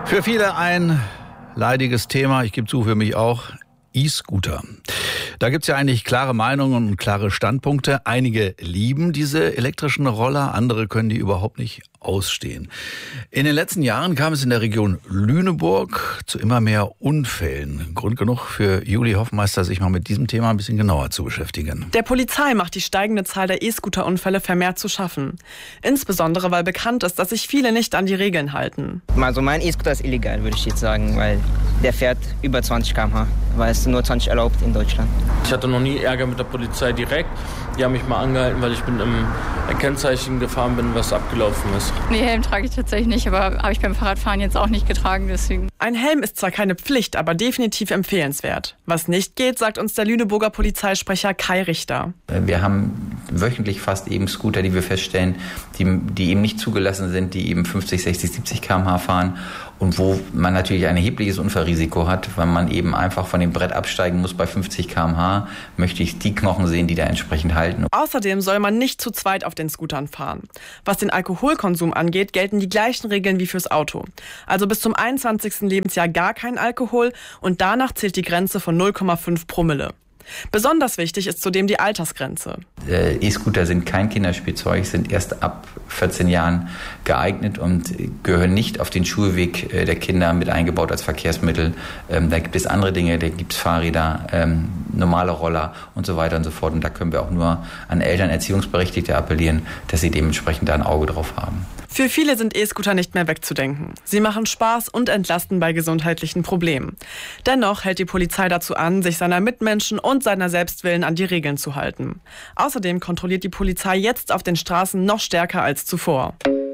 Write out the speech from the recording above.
Für viele ein leidiges Thema, ich gebe zu, für mich auch, E-Scooter. Da gibt es ja eigentlich klare Meinungen und klare Standpunkte. Einige lieben diese elektrischen Roller, andere können die überhaupt nicht ausstehen. In den letzten Jahren kam es in der Region Lüneburg zu immer mehr Unfällen. Grund genug für Juli Hoffmeister, sich mal mit diesem Thema ein bisschen genauer zu beschäftigen. Der Polizei macht die steigende Zahl der E-Scooter-Unfälle vermehrt zu schaffen. Insbesondere, weil bekannt ist, dass sich viele nicht an die Regeln halten. Also mein E-Scooter ist illegal, würde ich jetzt sagen, weil der fährt über 20 km/h, weil es nur 20 erlaubt in Deutschland. Ich hatte noch nie Ärger mit der Polizei direkt. Die haben mich mal angehalten, weil ich im Kennzeichen gefahren bin, was abgelaufen ist. Nee, Helm trage ich tatsächlich nicht, aber habe ich beim Fahrradfahren jetzt auch nicht getragen, deswegen. Ein Helm ist zwar keine Pflicht, aber definitiv empfehlenswert. Was nicht geht, sagt uns der Lüneburger Polizeisprecher Kai Richter. Wir haben wöchentlich fast eben Scooter, die wir feststellen, die eben nicht zugelassen sind, die eben 50, 60, 70 km/h fahren und wo man natürlich ein erhebliches Unfallrisiko hat, weil man eben einfach von dem Brett absteigen muss bei 50 km/h, möchte ich die Knochen sehen, die da entsprechend halten. Außerdem soll man nicht zu zweit auf den Scootern fahren. Was den Alkoholkonsum angeht, gelten die gleichen Regeln wie fürs Auto. Also bis zum 21. Lebensjahr gar kein Alkohol und danach zählt die Grenze von 0,5 Promille. Besonders wichtig ist zudem die Altersgrenze. E-Scooter sind kein Kinderspielzeug, sind erst ab 14 Jahren geeignet und gehören nicht auf den Schulweg der Kinder mit eingebaut als Verkehrsmittel. Da gibt es andere Dinge, da gibt es Fahrräder, normale Roller und so weiter und so fort. Und da können wir auch nur an Eltern, Erziehungsberechtigte appellieren, dass sie dementsprechend da ein Auge drauf haben. Für viele sind E-Scooter nicht mehr wegzudenken. Sie machen Spaß und entlasten bei gesundheitlichen Problemen. Dennoch hält die Polizei dazu an, sich seiner Mitmenschen und seiner selbst willen an die Regeln zu halten. Außerdem kontrolliert die Polizei jetzt auf den Straßen noch stärker als zuvor.